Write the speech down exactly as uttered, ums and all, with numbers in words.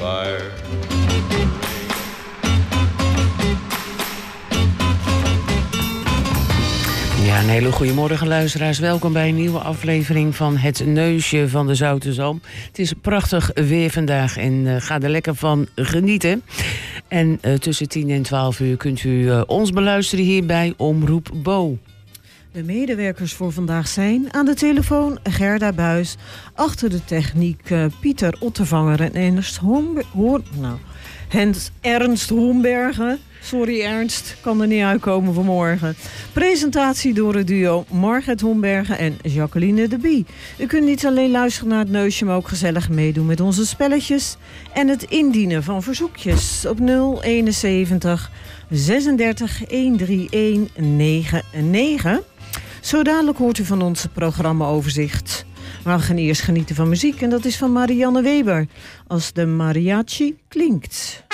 fire. Ja, een hele goede morgen, luisteraars. Welkom bij een nieuwe aflevering van Het Neusje van de Zoute Zalm. Het is prachtig weer vandaag en uh, ga er lekker van genieten. En uh, tussen tien en twaalf uur kunt u uh, ons beluisteren hier bij Omroep Bo. De medewerkers voor vandaag zijn aan de telefoon Gerda Buis, achter de techniek uh, Pieter Ottervanger en Ernst Hoorn... Hoor, nou, Hens Ernst Hoornbergen. Sorry Ernst, kan er niet uitkomen vanmorgen. Presentatie door het duo Margret Hombergen en Jacqueline de Bie. U kunt niet alleen luisteren naar het neusje, maar ook gezellig meedoen met onze spelletjes en het indienen van verzoekjes op nul eenenzeventig zesendertig honderdeenennegentig negen. Zo dadelijk hoort u van ons programmaoverzicht. Maar we gaan eerst genieten van muziek en dat is van Marianne Weber. Als de mariachi klinkt.